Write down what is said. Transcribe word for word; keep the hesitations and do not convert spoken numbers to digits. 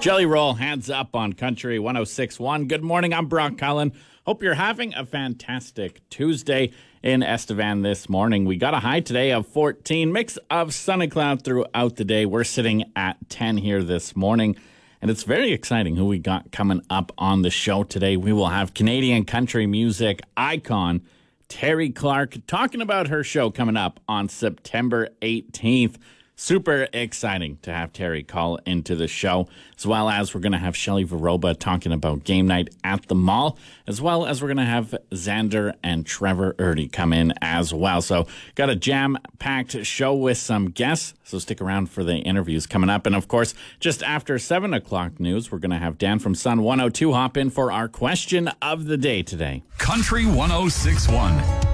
Jelly Roll, hands up on Country one oh six point one. Good morning, I'm Brock Cullen. Hope you're having a fantastic Tuesday in Estevan this morning. We got a high today of fourteen, mix of sun and cloud throughout the day. We're sitting at ten here this morning, and it's very exciting who we got coming up on the show today. We will have Canadian country music icon Terri Clark talking about her show coming up on September eighteenth. Super exciting to have Terri call into the show, as well as we're going to have Shelley Varoba talking about game night at the mall, as well as we're going to have Xander and Trevor Erdy come in as well. So got a jam-packed show with some guests, so stick around for the interviews coming up. And, of course, just after seven o'clock news, we're going to have Dan from Sun one oh two hop in for our question of the day today. Country one oh six point one.